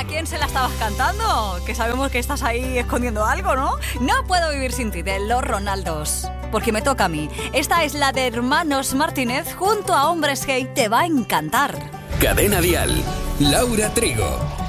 ¿A quién se la estabas cantando? Que sabemos que estás ahí escondiendo algo, ¿no? No puedo vivir sin ti, de los Ronaldos. Porque me toca a mí. Esta es la de Hermanos Martínez junto a Hombres G. Te va a encantar. Cadena Dial, Laura Trigo.